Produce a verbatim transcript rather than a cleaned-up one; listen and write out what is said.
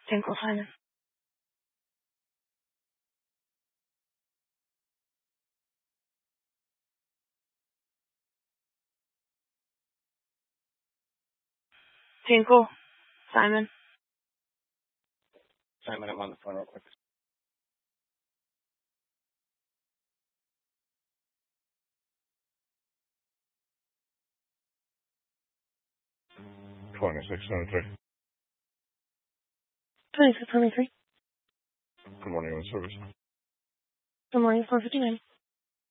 Tinkle Simon. Tinkle Simon. Simon, I'm on the phone real quick. twenty-six twenty-three. twenty-six twenty-three. Good morning, on service. Good morning, four fifty-nine.